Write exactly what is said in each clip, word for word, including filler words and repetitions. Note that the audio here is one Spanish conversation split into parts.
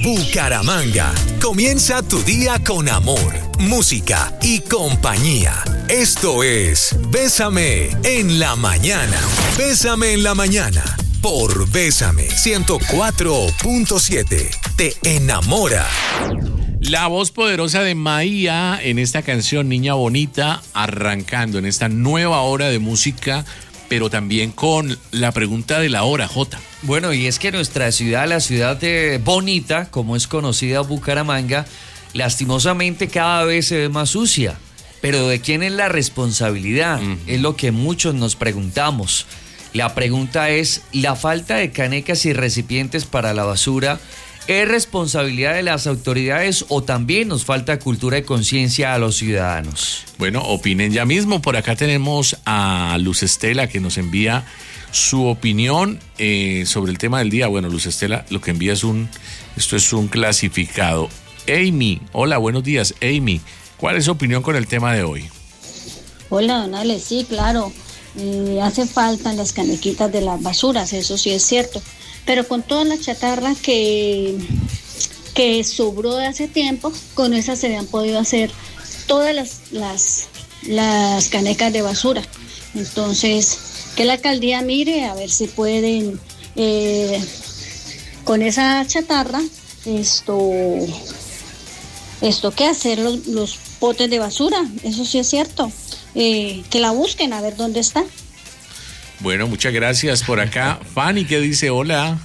Bucaramanga. Comienza tu día con amor, música y compañía. Esto es Bésame en la mañana. Bésame en la mañana por Bésame ciento cuatro punto siete. Te enamora. La voz poderosa de Maía en esta canción Niña Bonita, arrancando en esta nueva hora de música, pero también con la pregunta de la hora, Jota. Bueno, y es que nuestra ciudad, la ciudad de bonita, como es conocida Bucaramanga, lastimosamente cada vez se ve más sucia. Pero ¿de quién es la responsabilidad? Uh-huh. Es lo que muchos nos preguntamos. La pregunta es, ¿la falta de canecas y recipientes para la basura es responsabilidad de las autoridades o también nos falta cultura y conciencia a los ciudadanos? Bueno, opinen ya mismo. Por acá tenemos a Luz Estela que nos envía su opinión eh, sobre el tema del día. Bueno, Luz Estela lo que envía es un, esto es un clasificado. Amy, hola, buenos días. Amy, ¿cuál es su opinión con el tema de hoy? Hola, don Ale, sí, claro. Eh, hace falta las canequitas de las basuras, eso sí es cierto. Pero con toda la chatarra que, que sobró de hace tiempo, con esas se habían podido hacer todas las, las, las canecas de basura. Entonces, que la alcaldía mire a ver si pueden, eh, con esa chatarra, esto, esto ¿qué hacer? Los, los potes de basura, eso sí es cierto. Eh, que la busquen a ver dónde está. Bueno, muchas gracias. Por acá, Fanny, ¿qué dice? Hola.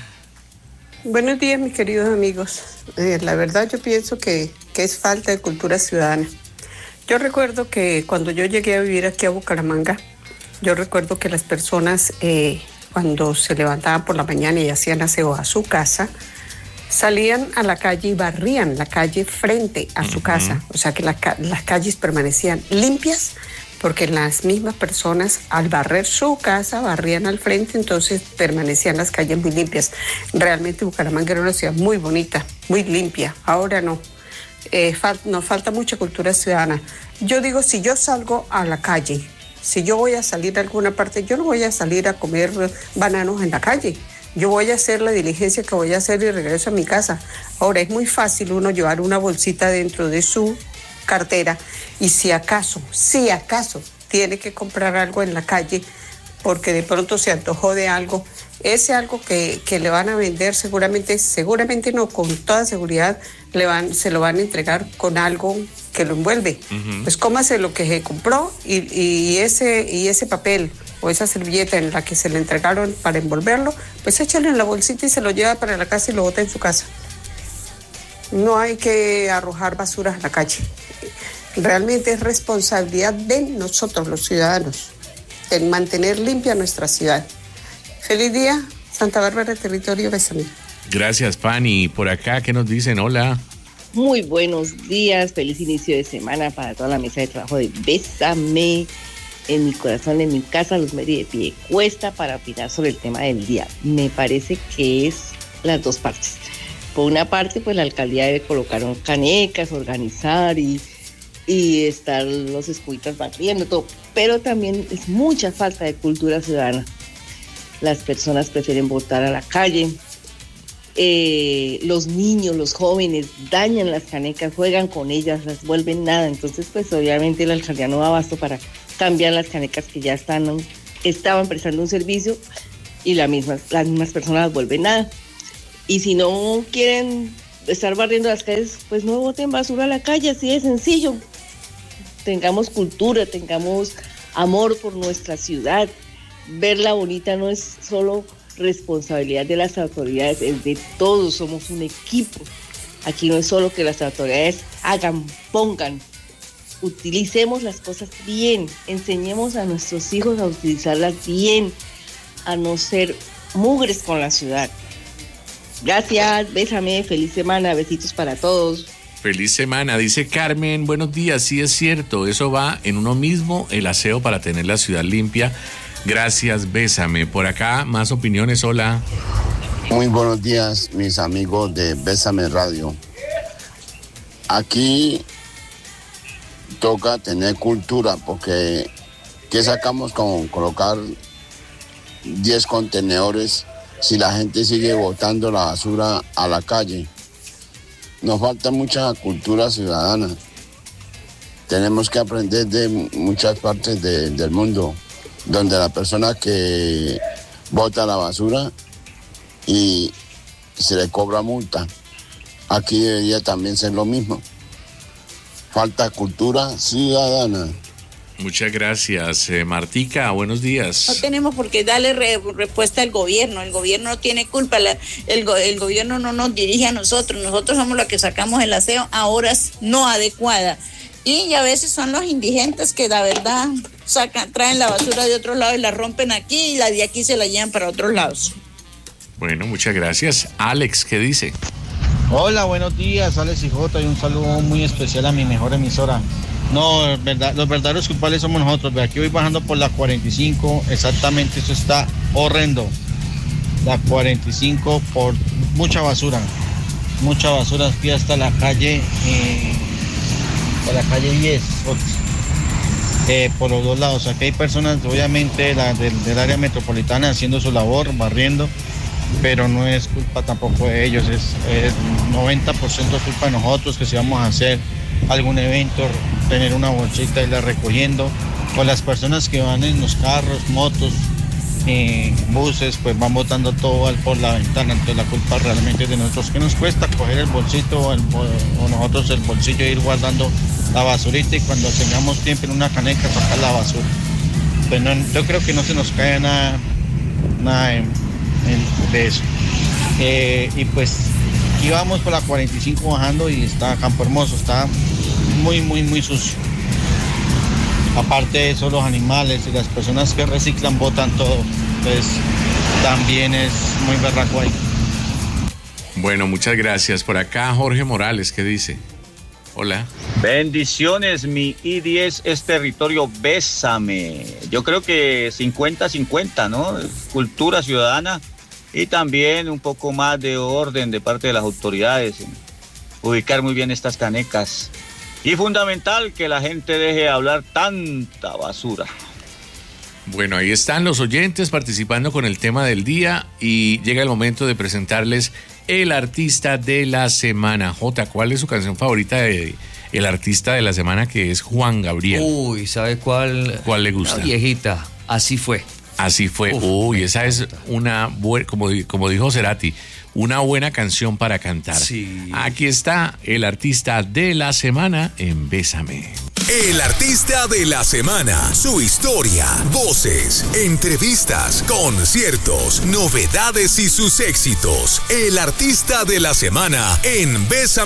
Buenos días, mis queridos amigos. Eh, la verdad yo pienso que, que es falta de cultura ciudadana. Yo recuerdo que cuando yo llegué a vivir aquí a Bucaramanga, yo recuerdo que las personas eh, cuando se levantaban por la mañana y hacían aseo a su casa, salían a la calle y barrían la calle frente a su uh-huh. casa. O sea que la, las calles permanecían limpias porque las mismas personas al barrer su casa barrían al frente, entonces permanecían las calles muy limpias. Realmente Bucaramanga era una ciudad muy bonita, muy limpia. Ahora no. Eh, fal- nos falta mucha cultura ciudadana. Yo digo, si yo salgo a la calle, si yo voy a salir a alguna parte, yo no voy a salir a comer bananos en la calle. Yo voy a hacer la diligencia que voy a hacer y regreso a mi casa. Ahora, es muy fácil uno llevar una bolsita dentro de su cartera y si acaso, si acaso tiene que comprar algo en la calle porque de pronto se antojó de algo, ese algo que, que le van a vender seguramente, seguramente no, con toda seguridad le van, se lo van a entregar con algo que lo envuelve. Uh-huh. Pues cómase lo que se compró y, y, ese, y ese papel o esa servilleta en la que se le entregaron para envolverlo, pues échale en la bolsita y se lo lleva para la casa y lo bota en su casa. No hay que arrojar basuras a la calle. Realmente es responsabilidad de nosotros, los ciudadanos, de mantener limpia nuestra ciudad. Feliz día, Santa Bárbara, territorio, Bésame. Gracias, Fanny. Por acá, ¿qué nos dicen? Hola. Muy buenos días, feliz inicio de semana para toda la mesa de trabajo de Bésame. En mi corazón, en mi casa, Luz Mary de pie cuesta para opinar sobre el tema del día. Me parece que es las dos partes. Por una parte, pues la alcaldía debe colocar canecas, organizar y, y estar los escuitas barriendo, todo. Pero también es mucha falta de cultura ciudadana. Las personas prefieren botar a la calle. Eh, los niños, los jóvenes dañan las canecas, juegan con ellas, las vuelven nada. Entonces, pues obviamente la alcaldía no da abasto para cambiar las canecas que ya están, estaban prestando un servicio y la misma, las mismas personas las vuelven nada. Y si no quieren estar barriendo las calles, pues no boten basura a la calle, así de sencillo. Tengamos cultura, tengamos amor por nuestra ciudad. Verla bonita no es solo responsabilidad de las autoridades, es de todos, somos un equipo. Aquí no es solo que las autoridades hagan, pongan. Utilicemos las cosas bien, enseñemos a nuestros hijos a utilizarlas bien, a no ser mugres con la ciudad. Gracias, bésame, feliz semana, besitos para todos. Feliz semana, dice Carmen, buenos días, sí es cierto, eso va en uno mismo, el aseo para tener la ciudad limpia. Gracias, bésame. Por acá, más opiniones, hola. Muy buenos días, mis amigos de Bésame Radio. Aquí toca tener cultura, porque ¿qué sacamos con colocar diez contenedores si la gente sigue botando la basura a la calle? nos falta mucha cultura ciudadana. Tenemos que aprender de muchas partes de, del mundo, donde la persona que bota la basura y se le cobra multa. Aquí debería también ser lo mismo. Falta cultura ciudadana. Muchas gracias, eh, Martica. Buenos días. No tenemos por qué darle re- respuesta al gobierno. El gobierno no tiene culpa. La, el, go- el gobierno no nos dirige a nosotros. Nosotros somos los que sacamos el aseo a horas no adecuadas. Y a veces son los indigentes que la verdad sacan, traen la basura de otro lado y la rompen aquí y la de aquí se la llevan para otros lados. Bueno, muchas gracias. Alex, ¿qué dice? Hola, buenos días, Alex y Jota, y un saludo muy especial a mi mejor emisora. No, verdad, los verdaderos culpables somos nosotros. Aquí voy bajando por la cuarenta y cinco, exactamente, eso está horrendo. La cuarenta y cinco por mucha basura, mucha basura, aquí hasta la calle, eh, hasta la calle diez, eh, por los dos lados. Aquí hay personas, obviamente, la, del, del área metropolitana haciendo su labor, barriendo, pero no es culpa tampoco de ellos, es, es noventa por ciento culpa de nosotros, que si vamos a hacer algún evento, tener una bolsita y la recogiendo, o las personas que van en los carros, motos, eh, buses, pues van botando todo al, por la ventana. Entonces la culpa realmente es de nosotros. ¿Qué nos cuesta coger el bolsito o, el, o nosotros el bolsillo e ir guardando la basurita y cuando tengamos tiempo en una caneca sacar la basura? Pues no, yo creo que no se nos cae nada, nada en, en, de eso. Eh, y pues aquí vamos por la cuarenta y cinco bajando y está Campo Hermoso, está muy, muy, muy sucio. Aparte de eso, los animales y las personas que reciclan botan todo, pues también es muy berraco ahí. Bueno, muchas gracias. Por acá Jorge Morales, ¿qué dice? Hola. Bendiciones, mi I diez es territorio Bésame. Yo creo que cincuenta cincuenta, ¿no? Cultura ciudadana y también un poco más de orden de parte de las autoridades en ubicar muy bien estas canecas. Y fundamental que la gente deje de hablar tanta basura. Bueno, ahí están los oyentes participando con el tema del día y llega el momento de presentarles el artista de la semana. Jota, ¿cuál es su canción favorita de el artista de la semana, que es Juan Gabriel? Uy, ¿sabe cuál? ¿Cuál le gusta? La viejita, Así Fue. Así Fue. Uf, Uy, esa es una buena, como, como dijo Cerati, una buena canción para cantar. Sí. Aquí está el artista de la semana en Bésame. El artista de la semana, su historia, voces, entrevistas, conciertos, novedades y sus éxitos. El artista de la semana en Bésame.